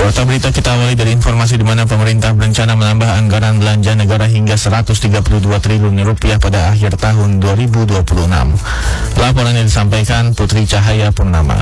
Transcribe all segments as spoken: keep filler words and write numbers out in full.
Kota berita kita awali dari informasi di mana pemerintah berencana menambah anggaran belanja negara hingga seratus tiga puluh dua triliun rupiah pada akhir tahun dua ribu dua puluh enam. Laporan yang disampaikan Putri Cahaya Purnama.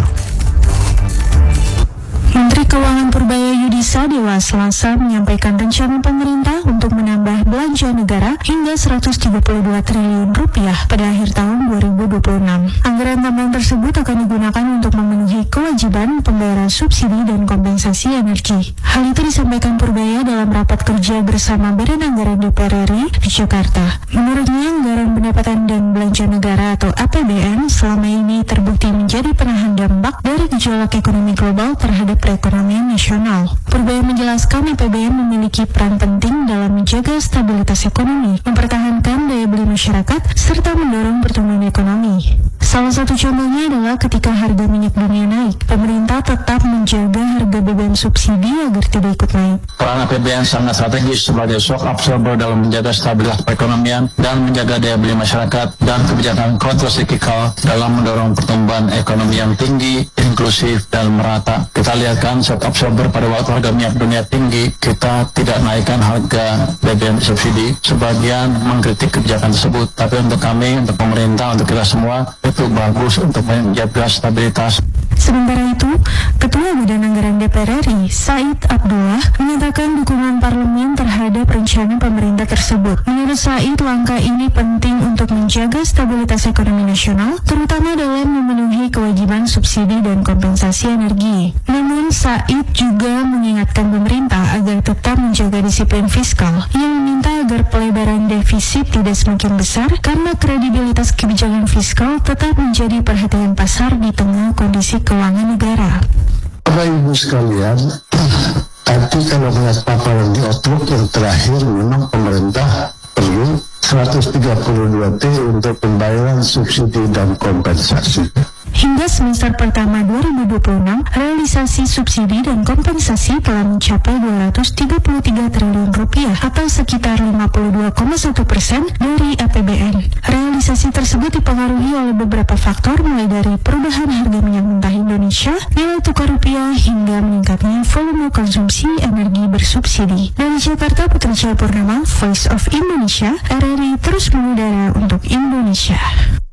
Menteri Keuangan Purbaya Yudisa Dewa Selasa menyampaikan rencana pemerintah untuk menambah belanja negara hingga seratus tiga puluh dua triliun rupiah pada akhir tahun dua ribu dua puluh enam. Anggaran tambahan tersebut akan digunakan untuk memenuhi kewajiban pembayaran subsidi dan kompensasi energi. Hal itu disampaikan Purbaya dalam rapat kerja bersama Badan Anggaran D P R R I di Jakarta. Menurutnya, anggaran pendapatan dan belanja negara atau A P B N selama ini terbukti menjadi penahan dampak dari gejolak ekonomi global terhadap perekonomian nasional. Purbaya menjelaskan A P B N memiliki peran penting dalam menjaga stabilitas ekonomi, mempertahankan daya beli masyarakat, serta mendorong pertumbuhan ekonomi. Salah satu contohnya adalah ketika harga minyak dunia naik, pemerintah tetap menjaga harga B B M subsidi agar tidak ikut naik. Peran A P B N sangat strategis sebagai shock absorber dalam menjaga stabilitas perekonomian dan menjaga daya beli masyarakat dan kebijakan kontrasiklikal dalam mendorong pertumbuhan ekonomi yang tinggi, inklusif, dan merata. Kita lihat kan shock absorber pada waktu harga minyak dunia tinggi, kita tidak naikkan harga B B M subsidi. Sebagian mengkritik kebijakan tersebut, tapi untuk kami, untuk pemerintah, untuk kita semua, itu bagus untuk menjaga stabilitas. Sementara itu, Ketua Badan Anggaran D P R R I, Said Abdullah, menyatakan dukungan parlemen terhadap rencana pemerintah tersebut. Menurut Said, langkah ini penting untuk menjaga stabilitas ekonomi nasional, terutama dalam memenuhi kewajiban subsidi dan kompensasi energi. Namun, Said juga mengingatkan pemerintah agar tetap menjaga disiplin fiskal. Ia meminta agar pelebaran defisit tidak semakin besar karena kredibilitas kebijakan fiskal tetap menjadi perhatian pasar di tengah kondisi keuangan negara. Bapak Ibu sekalian, tadi kalau melihat paparan di Outlook yang terakhir, memang pemerintah perlu seratus tiga puluh dua T untuk pembayaran subsidi dan kompensasi. Hingga semester pertama dua ribu dua puluh enam, realisasi subsidi dan kompensasi telah mencapai dua ratus tiga puluh tiga triliun rupiah atau sekitar lima puluh dua koma satu persen dari A P B N. Realisasi tersebut dipengaruhi oleh beberapa faktor mulai dari perubahan harga minyak mentah Indonesia, nilai tukar rupiah, hingga meningkatnya volume konsumsi energi bersubsidi. Dari Jakarta, Putri Cahaya Purnama, Voice of Indonesia, R R I terus mengudara untuk Indonesia.